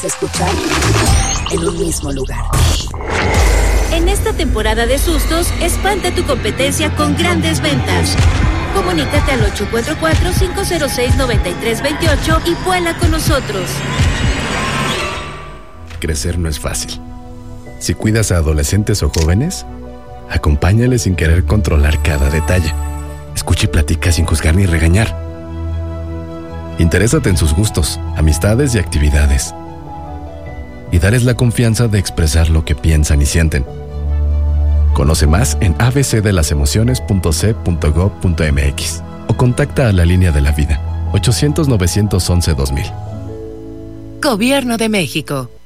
Escuchar en un mismo lugar. En esta temporada de sustos, espanta tu competencia con grandes ventas. Comunícate al 844-506-9328 y vuela con nosotros. Crecer no es fácil. Si cuidas a adolescentes o jóvenes, acompáñales sin querer controlar cada detalle. Escucha y platica sin juzgar ni regañar. Interésate en sus gustos, amistades y actividades. Y darles la confianza de expresar lo que piensan y sienten. Conoce más en abcdelasemociones.c.gov.mx o contacta a la Línea de la Vida, 800-911-2000. Gobierno de México.